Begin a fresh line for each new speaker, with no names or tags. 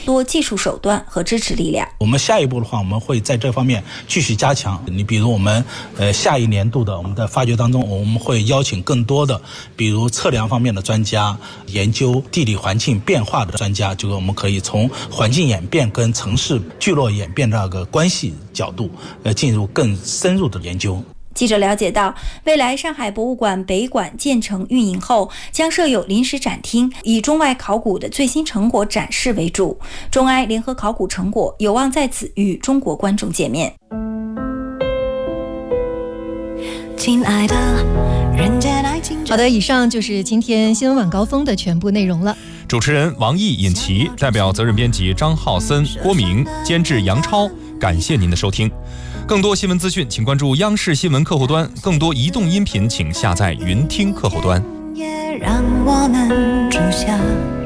多技术手段和支持力量。
我们下一步的话，我们会在这方面继续加强。你比如我们下一年度的我们的发掘当中，我们会邀请更多的，比如测量方面的专家，研究地理环境变化的专家，就是我们可以从环境演变跟城市聚落演变这个关系角度，进入更深入的研究。
记者了解到，未来上海博物馆北馆建成运营后，将设有临时展厅，以中外考古的最新成果展示为主。中埃联合考古成果有望在此与中国观众见面。
亲爱的，人间爱情。好的，以上就是今天新闻晚高峰的全部内容了。
主持人王毅、尹奇，代表责任编辑张浩森、郭明，监制杨超，感谢您的收听。更多新闻资讯，请关注央视新闻客户端；更多移动音频，请下载云听客户端。也让我们住下